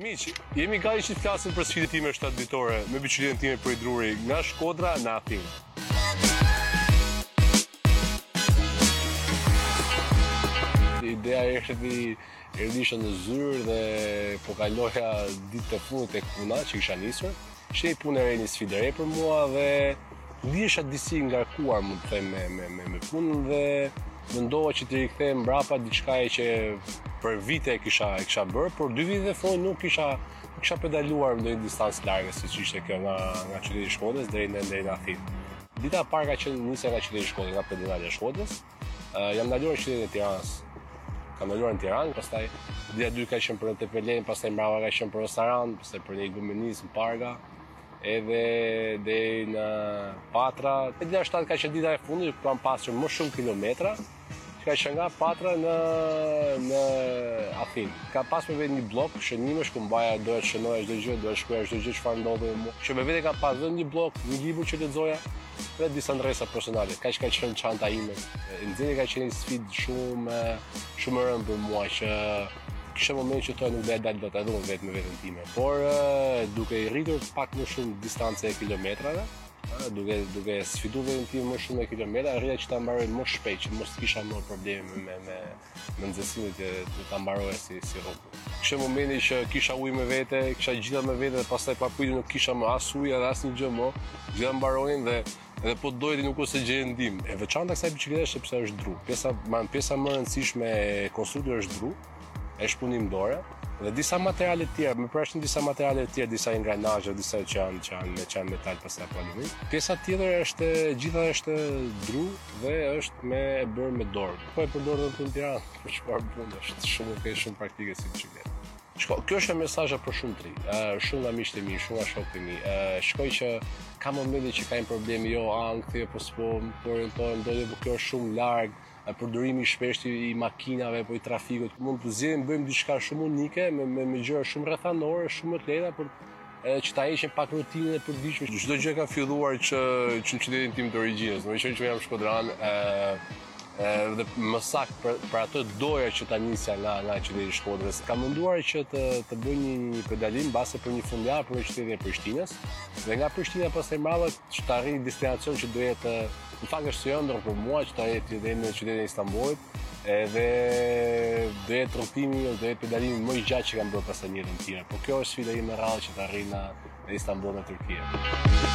Miq, jemi gati që të flasim për sfidën time 7 ditore me biçikletën time për i druri nga Shkodra në Athinë. Ideja isha në zyrë dhe po kaloja ditët e fundit tek puna që isha nisur. Ishte një punë e re, një sfidë e re për mua dhe ndihesha disi ngarkuar, mund të them, me punën dhe mendova që të rikthej mbrapa diçka që për vite e kisha bërë, por 2 vite e fundit nuk kisha pedaluar në një distancë large siç ishte kjo nga qyteti i Shkodrës deri në Athinë. Dita e parë ka qenë nisja nga qyteti i Shkodrës, nga pedonale e Shkodrës. Jam ndaluar në qytetin e Tiranës. Kam ndaluar në Tiranë, pastaj dita e dytë ka qenë për Tepelen, pastaj mbrapa ka qenë për Osaran, pastaj për një gumenis në Parga, edhe deri në Patra. E dita e shtatë ka qenë dita e fundit, ku kam pasur më shumë kilometra, që ka qenë nga Patra në Athinë. Ka pasur me vetë një blok shënimesh ku doja të shënoja çdo gjë, doja të shkruaja çdo gjë çfarë ndodhej me mua. Që me vete ka pas vetëm një blok, një libër që lexoja dhe disa ndresa personale. Kaq ka qenë çanta ime. Nxjerrja ka qenë një sfidë shumë e rëndë për mua që kisha moment që thoya nuk do të dal dot edhe unë vetë me veten time. Por duke i rritur pak më shumë distancë e kilometrave, duke sfiduar veten time më shumë me kilometra, arrija që ta mbaroj më shpejt, që mos kisha më probleme me nxehtësinë të ta mbaroja si rrugë. Kishte momente që kisha ujë me vete, kisha gjitha me vete dhe pastaj pa pritur nuk kisha më as ujë edhe asnjë gjë më. Gjitha mbaronin dhe edhe po dojti nuk ose gjej ndihmë. E veçanta kësaj biciklete është sepse është dru. Pjesa më e rëndësishme e konstruktit është dru, është punim dore dhe disa materiale të tjera, më përshën disa materiale të tjera, disa ingranazhe, disa që janë metal pastaj apo aluminium. Pjesa tjetër është dru dhe është e bërë me dorë. Po e përdor edhe në Tiranë, për çfarë punë, është shumë praktike si biciklete. Kjo është mesazh për shumë të rinj, shumë nga miqtë e mi, shumë nga shokët e mi. Shkoj që ka momente që kanë probleme, jo, në kthye po s'po orientohem, ndonjë kjo është shumë larg, përdorimi i shpeshtë i makinave apo i trafikut. Mund të zgjedhim bëjmë diçka shumë unike me gjëra shumë rrethanore, shumë të lehta për që ta heqim pak rutinën e përditshme. Çdo gjë ka filluar që në qytetin tim të origjinës, domethënë që jam shkodran, dhe më saktë për ato doja që ta nisja nga qyteti i Shkodrës. Kam menduar që të bëj një pedalim base për një fundjavë për qytetin e Prishtinës dhe nga Prishtina pastaj mbrapa që të arrij destinacion që do jetë në fakt është ëndër për mua që ta jetë deri në qytetin e Istanbulit, edhe do jetë rrugtimi, do jetë pedalimi më i gjatë që kam bërë pastaj në jetën time. Po kjo është sfida ime e rrallë që të arrij në Istanbul në Turqi.